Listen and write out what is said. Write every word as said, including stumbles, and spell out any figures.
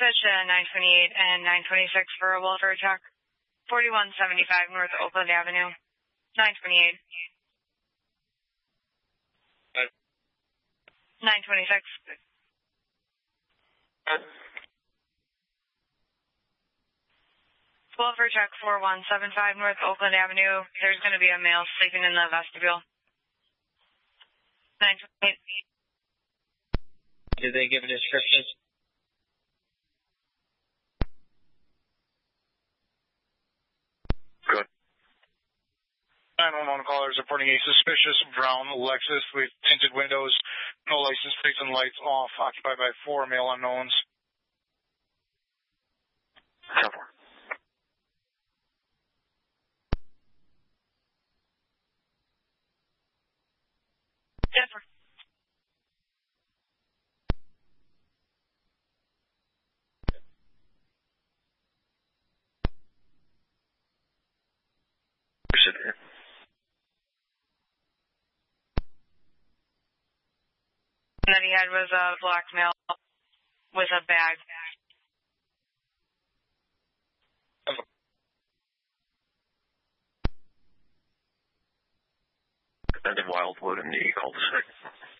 Dispatch uh, nine twenty-eight and nine twenty-six for a welfare check. forty-one seventy-five North Oakland Avenue. nine twenty-eight. nine twenty-six. Welfare check four one seven five North Oakland Avenue. There's going to be a male sleeping in the vestibule. nine twenty-eight. Did they give a description? Good. nine one one callers reporting a suspicious brown Lexus with tinted windows, no license plates and lights off, occupied by four male unknowns. ten four. Denver. And that he had was a black male with a bag. And in Wildwood in the cul-de-sac.